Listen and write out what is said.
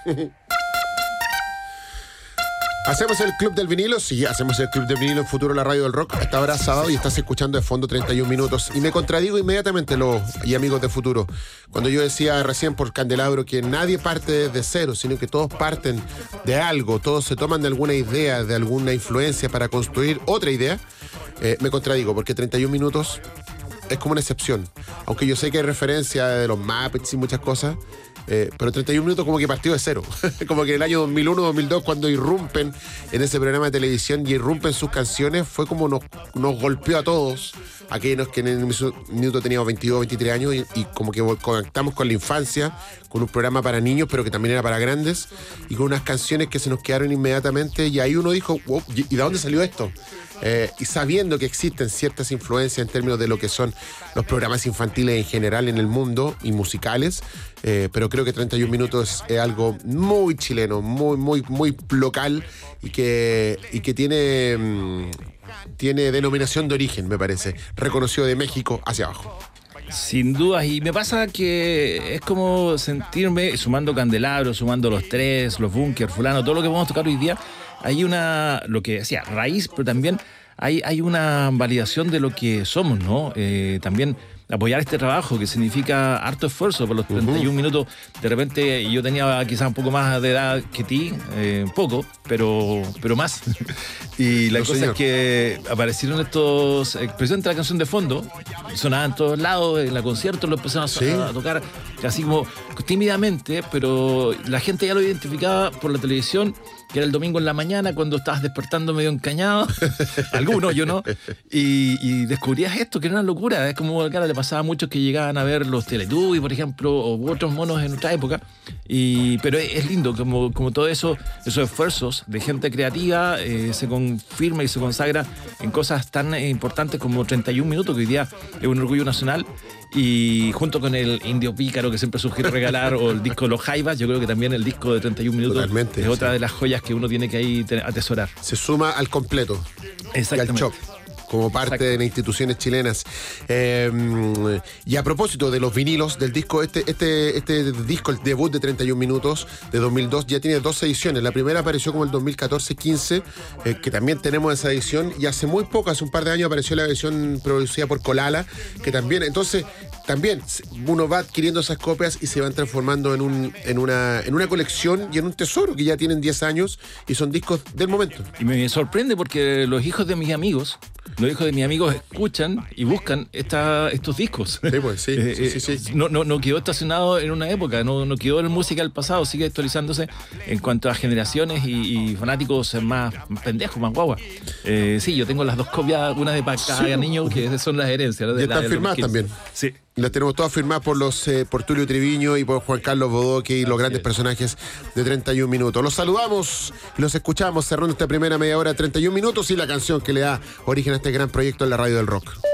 ¿Hacemos el Club del Vinilo? Sí, hacemos el Club del Vinilo en Futuro, la radio del rock. Hasta ahora sábado y estás escuchando de fondo 31 minutos. Y me contradigo inmediatamente, y amigos de Futuro, cuando yo decía recién por Candelabro que nadie parte desde cero, sino que todos parten de algo, todos se toman de alguna idea, de alguna influencia para construir otra idea. Me contradigo, porque 31 minutos es como una excepción. Aunque yo sé que hay referencia de los Muppets y muchas cosas, pero 31 minutos como que partió de cero. Como que en el año 2001, 2002, cuando irrumpen en ese programa de televisión y irrumpen sus canciones, fue como nos golpeó a todos, aquellos que en el minuto teníamos 22, 23 años y como que conectamos con la infancia, con un programa para niños, pero que también era para grandes, y con unas canciones que se nos quedaron inmediatamente, y ahí uno dijo, wow, ¿y de dónde salió esto? Y sabiendo que existen ciertas influencias en términos de lo que son los programas infantiles en general en el mundo y musicales, pero creo que 31 minutos es algo muy chileno, muy local y que tiene denominación de origen, me parece, reconocido de México hacia abajo. Sin dudas, y me pasa que es como sentirme, sumando Candelabro, sumando los Tres, los Bunkers, fulano, todo lo que vamos a tocar hoy día, hay lo que decía, raíz, pero también hay una validación de lo que somos, ¿no? También apoyar este trabajo que significa harto esfuerzo por los 31 minutos. De repente yo tenía quizás un poco más de edad que ti, poco, pero más. Y la cosa es que aparecieron estos, precisamente la canción de fondo, sonaba en todos lados, en la concierto lo empezaron a tocar así como tímidamente, pero la gente ya lo identificaba por la televisión, que era el domingo en la mañana cuando estabas despertando medio encañado, algunos, yo no, y descubrías esto, que era una locura. Es como claro, le pasaba a muchos que llegaban a ver los Teletubbies, por ejemplo, o otros monos en nuestra época, pero es lindo como todo eso, esos esfuerzos de gente creativa se confirma y se consagra en cosas tan importantes como 31 minutos, que hoy día es un orgullo nacional. Y junto con el Indio Pícaro, que siempre sugiero regalar, o el disco Los Jaivas, yo creo que también el disco de 31 minutos totalmente, es otra de las joyas que uno tiene que ahí atesorar. Se suma al completo. Exactamente. Y al shop, como parte de las instituciones chilenas. Y a propósito de los vinilos del disco, este disco, el debut de 31 minutos de 2002, ya tiene 2 ediciones. La primera apareció como el 2014-15, que también tenemos esa edición, y hace muy poco, hace un par de años, apareció la versión producida por Colala, que también, entonces, también uno va adquiriendo esas copias y se van transformando en una colección y en un tesoro que ya tienen 10 años y son discos del momento. Y me sorprende porque los hijos de mis amigos escuchan y buscan estos discos. Sí, pues, sí. No quedó estacionado en una época, no quedó en música del pasado, sigue actualizándose en cuanto a generaciones y fanáticos más pendejos, más guagua. Sí, yo tengo las 2 copias, una de cada niño, que son las herencias, ¿no? Y están firmadas también. Sí. Las tenemos todas firmadas por Tulio Triviño y por Juan Carlos Bodoque y los grandes personajes de 31 minutos. Los saludamos y los escuchamos cerrando esta primera media hora, 31 minutos, y la canción que le da origen a este gran proyecto en la radio del rock.